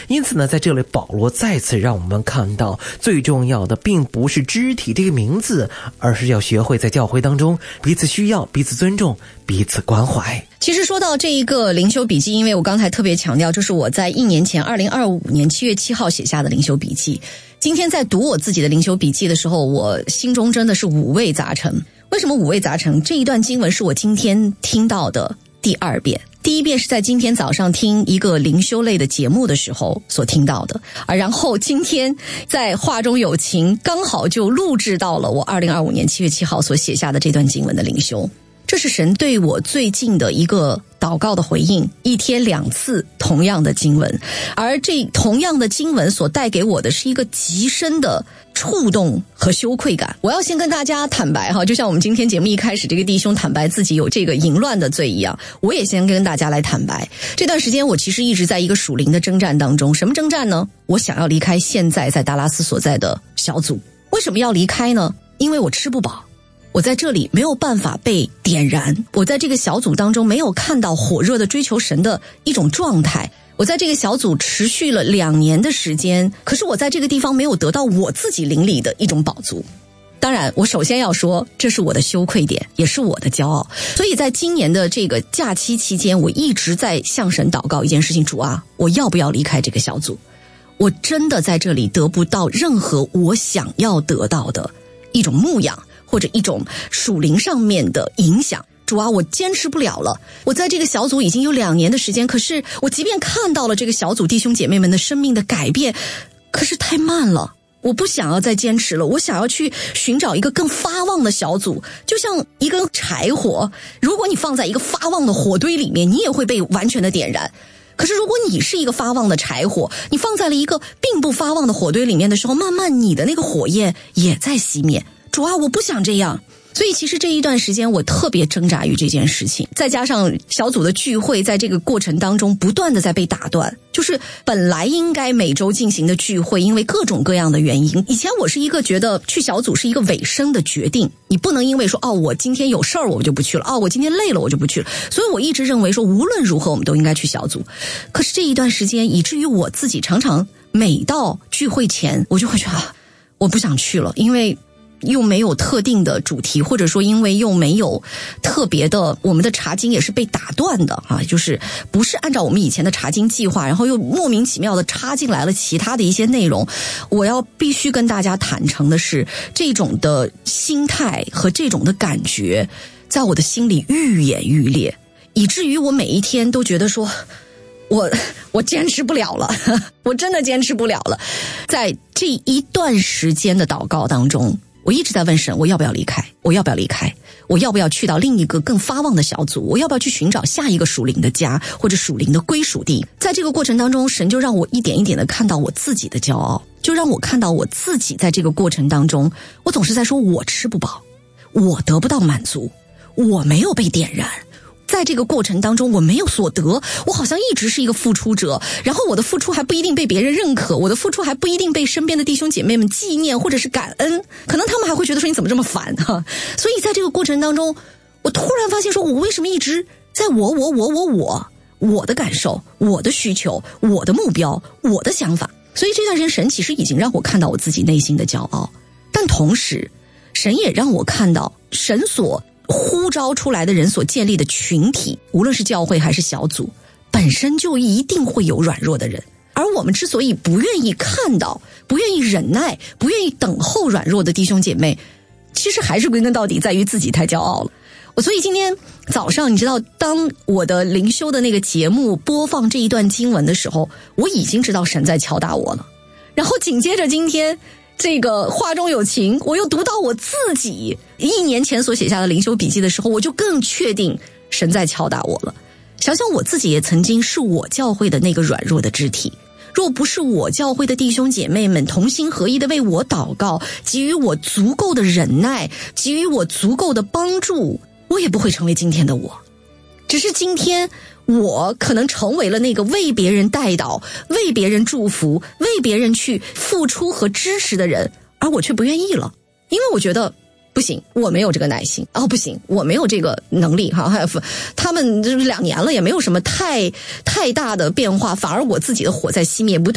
因此呢，在这里保罗再次让我们看到，最重要的并不是肢体这个名字，而是要学会在教会当中彼此需要、彼此尊重、彼此关怀。 其实说到这一个灵修笔记，因为我刚才特别强调，这是我在1年前2025年7月7号写下的灵修笔记。今天在读我自己的灵修笔记的时候，我心中真的是五味杂陈。为什么五味杂陈？这一段经文是我今天听到的第2遍。第一遍是在今天早上听一个灵修类的节目的时候所听到的，然后今天在话中有情刚好就录制到了我2025年7月7号所写下的这段经文的灵修。这是神对我最近的一个祷告的回应，1天2次同样的经文，而这同样的经文所带给我的是一个极深的触动和羞愧感。我要先跟大家坦白哈，就像我们今天节目一开始这个弟兄坦白自己有这个淫乱的罪一样，我也先跟大家来坦白，这段时间我其实一直在一个属灵的征战当中。什么征战呢？我想要离开现在在达拉斯所在的小组。为什么要离开呢？因为我吃不饱，我在这里没有办法被点燃，我在这个小组当中没有看到火热的追求神的一种状态，我在这个小组持续了2年的时间，可是我在这个地方没有得到我自己灵里的一种饱足。当然我首先要说，这是我的羞愧点，也是我的骄傲。所以在今年的这个假期期间，我一直在向神祷告一件事情，主啊，我要不要离开这个小组？我真的在这里得不到任何我想要得到的一种牧养，或者一种属灵上面的影响。主啊，我坚持不了了。我在这个小组已经有2年的时间，可是我即便看到了这个小组弟兄姐妹们的生命的改变，可是太慢了。我不想要再坚持了，我想要去寻找一个更发旺的小组。就像一根柴火，如果你放在一个发旺的火堆里面，你也会被完全的点燃。可是如果你是一个发旺的柴火，你放在了一个并不发旺的火堆里面的时候，慢慢你的那个火焰也在熄灭。主啊，我不想这样。所以其实这一段时间我特别挣扎于这件事情，再加上小组的聚会在这个过程当中不断的在被打断，就是本来应该每周进行的聚会，因为各种各样的原因，以前我是一个觉得去小组是一个尾声的决定，你不能因为说我今天有事儿我就不去了，我今天累了我就不去了，所以我一直认为说无论如何我们都应该去小组。可是这一段时间以至于我自己常常每到聚会前我就会觉得我不想去了，因为又没有特定的主题，或者说因为又没有特别的，我们的查经也是被打断的就是不是按照我们以前的查经计划，然后又莫名其妙的插进来了其他的一些内容。我要必须跟大家坦诚的是，这种的心态和这种的感觉在我的心里愈演愈烈，以至于我每一天都觉得说我坚持不了了，我真的坚持不了了。在这一段时间的祷告当中，我一直在问神，我要不要离开？我要不要离开？我要不要去到另一个更发旺的小组？我要不要去寻找下一个属灵的家，或者属灵的归属地？在这个过程当中，神就让我一点一点的看到我自己的骄傲，就让我看到我自己在这个过程当中，我总是在说我吃不饱，我得不到满足，我没有被点燃。在这个过程当中我没有所得，我好像一直是一个付出者，然后我的付出还不一定被别人认可，我的付出还不一定被身边的弟兄姐妹们纪念或者是感恩，可能他们还会觉得说你怎么这么烦所以在这个过程当中，我突然发现说我为什么一直在我的感受，我的需求，我的目标，我的想法。所以这段时间神其实已经让我看到我自己内心的骄傲，但同时神也让我看到神所呼召出来的人所建立的群体，无论是教会还是小组，本身就一定会有软弱的人，而我们之所以不愿意看到，不愿意忍耐，不愿意等候软弱的弟兄姐妹，其实还是归根到底在于自己太骄傲了。所以今天早上你知道，当我的灵修的那个节目播放这一段经文的时候，我已经知道神在敲打我了。然后紧接着今天这个话中有情，我又读到我自己1年前所写下的灵修笔记的时候，我就更确定神在敲打我了。想想我自己也曾经是我教会的那个软弱的肢体，若不是我教会的弟兄姐妹们同心合一的为我祷告，给予我足够的忍耐，给予我足够的帮助，我也不会成为今天的我。只是今天我可能成为了那个为别人代祷，为别人祝福，为别人去付出和支持的人，而我却不愿意了。因为我觉得不行，我没有这个耐心，不行，我没有这个能力他们2年了也没有什么太大的变化，反而我自己的火在熄灭，不对。